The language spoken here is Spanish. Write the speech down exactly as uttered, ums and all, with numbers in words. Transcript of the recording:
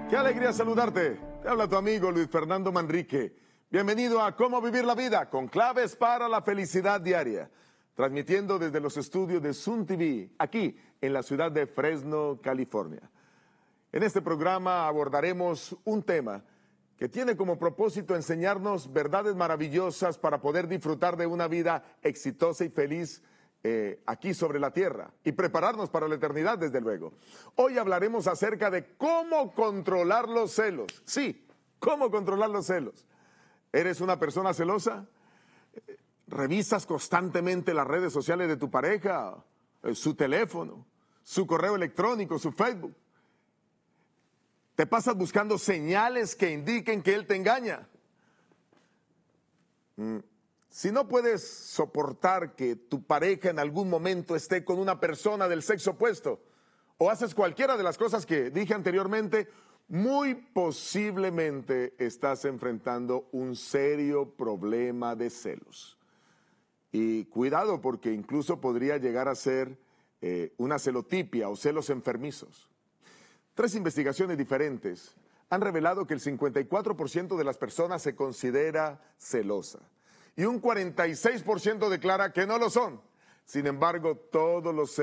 Qué alegría saludarte. Te habla tu amigo Luis Fernando Manrique. Bienvenido a Cómo Vivir la Vida, con claves para la felicidad diaria. Transmitiendo desde los estudios de Sun T V, aquí en la ciudad de Fresno, California. En este programa abordaremos un tema que tiene como propósito enseñarnos verdades maravillosas para poder disfrutar de una vida exitosa y feliz eh, aquí sobre la tierra y prepararnos para la eternidad, desde luego. Hoy hablaremos acerca de cómo controlar los celos. Sí, cómo controlar los celos. ¿Eres una persona celosa? ¿Revisas constantemente las redes sociales de tu pareja, su teléfono, su correo electrónico, su Facebook? ¿Te pasas buscando señales que indiquen que él te engaña? Mm. Si no puedes soportar que tu pareja en algún momento esté con una persona del sexo opuesto, o haces cualquiera de las cosas que dije anteriormente, muy posiblemente estás enfrentando un serio problema de celos. Y cuidado, porque incluso podría llegar a ser eh, una celotipia o celos enfermizos. Tres investigaciones diferentes han revelado que el cincuenta y cuatro por ciento de las personas se considera celosa y un cuarenta y seis por ciento declara que no lo son. Sin embargo, todos los